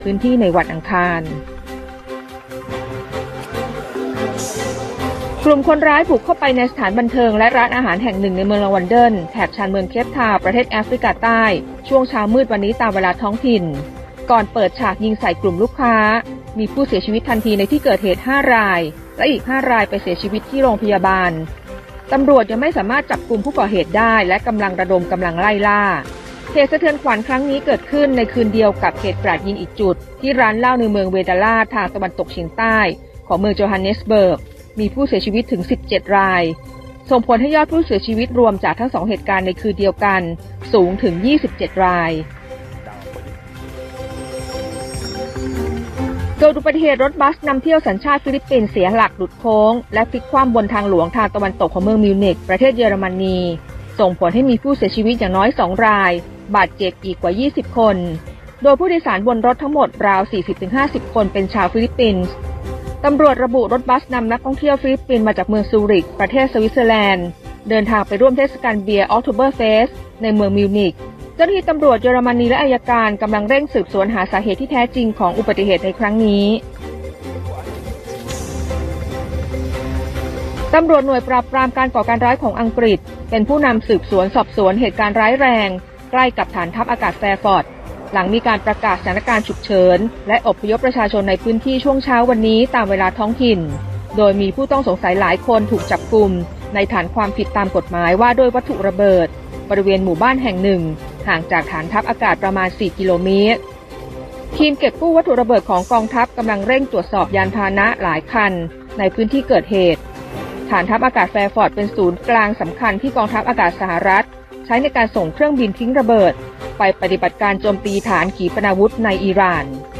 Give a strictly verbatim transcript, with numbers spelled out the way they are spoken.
พื้นที่ในวันอังคารกลุ่มคนร้ายบุกเข้าไปในสถานบันเทิงและร้านอาหารแห่งหนึ่งในเมืองลาวันเดิลแถบชานเมืองเคปทาวน์ประเทศแอฟริกาใต้ช่วงเช้ามืดวันนี้ตามเวลาท้องถิ่นก่อนเปิดฉากยิงใส่กลุ่มลูกค้ามีผู้เสียชีวิตทันทีในที่เกิดเหตุห้ารายและอีกห้ารายไปเสียชีวิตที่โรงพยาบาลตำรวจยังไม่สามารถจับกุมผู้ก่อเหตุได้และกำลังระดมกำลังไล่ล่าเหตุสะเทือนขวัญครั้งนี้เกิดขึ้นในคืนเดียวกับเหตุกราดยิงอีกจุดที่ร้านเหล้าในเมืองเวดาลาทางตะวันตกเฉียงใต้ของเมืองโจฮันเนสเบิร์กมีผู้เสียชีวิตถึงสิบเจ็ดรายส่งผลให้ยอดผู้เสียชีวิตรวมจากทั้งสองเหตุการณ์ในคืนเดียวกันสูงถึงยี่สิบเจ็ดรายเกิดอุบัติเหตุรถบัสนำเที่ยวสัญชาติฟิลิปปินส์เสียหลักหลุดโค้งและพลิกคว่ำบนทางหลวงทางตะวันตกของเมืองมิวนิกประเทศเยอรมนีส่งผลให้มีผู้เสียชีวิตอย่างน้อยสองรายบาดเจ็บอีกกว่ายี่สิบคนโดยผู้โดยสารบนรถทั้งหมดราว สี่สิบถึงห้าสิบ คนเป็นชาวฟิลิปปินส์ตำรวจระบุรถบัสนำนักท่องเที่ยวฟิลิปปินส์มาจากเมืองซูริกประเทศสวิตเซอร์แลนด์เดินทางไปร่วมเทศกาลเบียร์ออกโทเบอร์เฟสต์ในเมืองมิวนิกเจ้าหน้าที่ตำรวจเยอรมนีและอัยการกำลังเร่งสืบสวนหาสาเหตุที่แท้จริงของอุบัติเหตุในครั้งนี้ตำรวจหน่วยปราบปรามการก่อการร้ายของอังกฤษเป็นผู้นำสืบสวนสอบสวนเหตุการณ์ร้ายแรงใกล้กับฐานทัพอากาศแฟร์ฟอร์ดหลังมีการประกาศสถานการณ์ฉุกเฉินและอพยพประชาชนในพื้นที่ช่วงเช้าวันนี้ตามเวลาท้องถิ่นโดยมีผู้ต้องสงสัยหลายคนถูกจับกุมในฐานความผิดตามกฎหมายว่าด้วยวัตถุระเบิดบริเวณหมู่บ้านแห่งหนึ่งห่างจากฐานทัพอากาศประมาณสี่กิโลเมตรทีมเก็บกู้วัตถุระเบิดของกองทัพกำลังเร่งตรวจสอบยานพาหนะหลายคันในพื้นที่เกิดเหตุฐานทัพอากาศแฟร์ฟอร์ดเป็นศูนย์กลางสำคัญที่กองทัพอากาศสหรัฐใช้ในการส่งเครื่องบินทิ้งระเบิดไปปฏิบัติการโจมตีฐานขีปนาวุธในอิหร่าน